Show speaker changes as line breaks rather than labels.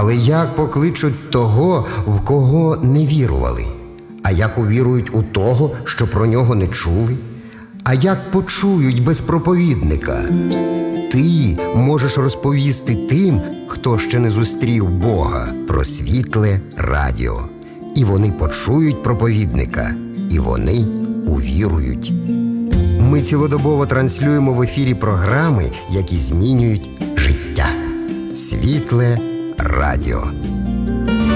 Але як покличуть того, в кого не вірували? А як увірують у того, що про нього не чули? А як почують без проповідника? Ти можеш розповісти тим, хто ще не зустрів Бога, про світле радіо. І вони почують проповідника, і вони увірують. Ми цілодобово транслюємо в ефірі програми, які змінюють життя. Світле радіо.